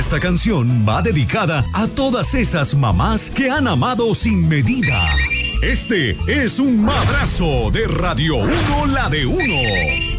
Esta canción va dedicada a todas esas mamás que han amado sin medida. Este es un madrazo de Radio 1, la de 1.